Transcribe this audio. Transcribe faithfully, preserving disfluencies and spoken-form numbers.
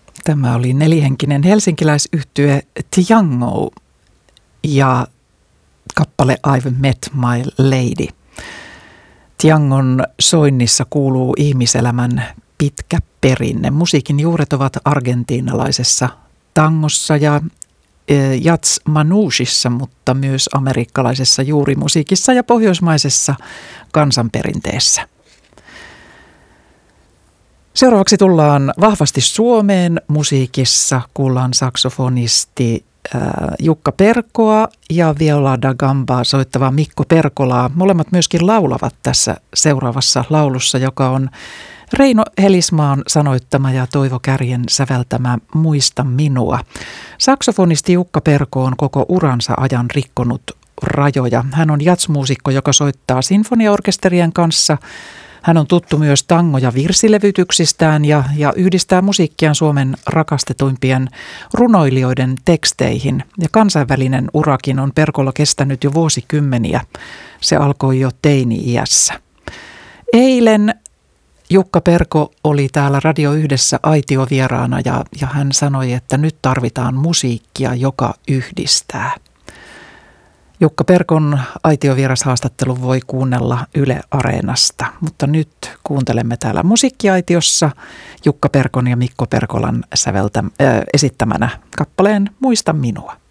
Tämä oli nelihenkinen helsinkiläisyhtye Tiango ja kappale I've Met My Lady. Tiangon soinnissa kuuluu ihmiselämän pitkä perinne. Musiikin juuret ovat argentiinalaisessa tangossa ja jats manouchissa, mutta myös amerikkalaisessa juurimusiikissa ja pohjoismaisessa kansanperinteessä. Seuraavaksi tullaan vahvasti Suomeen musiikissa. Kuullaan saksofonisti äh, Jukka Perkoa ja viola da gambaa soittava Mikko Perkolaa. Molemmat myöskin laulavat tässä seuraavassa laulussa, joka on Reino Helismaan sanoittama ja Toivo Kärjen säveltämä Muista minua. Saksofonisti Jukka Perko on koko uransa ajan rikkonut rajoja. Hän on jatsmuusikko, joka soittaa sinfoniaorkesterien kanssa. Hän on tuttu myös tango- ja virsilevytyksistään ja, ja yhdistää musiikkiaan Suomen rakastetuimpien runoilijoiden teksteihin. Ja kansainvälinen urakin on Perkolla kestänyt jo vuosikymmeniä. Se alkoi jo teini-iässä. Eilen Jukka Perko oli täällä Radio Yhdessä aitiovieraana ja, ja hän sanoi, että nyt tarvitaan musiikkia, joka yhdistää. Jukka Perkon aitiovierashaastattelun voi kuunnella Yle Areenasta, mutta nyt kuuntelemme täällä Musiikkiaitiossa Jukka Perkon ja Mikko Perkolan säveltä, äh, esittämänä kappaleen Muista minua.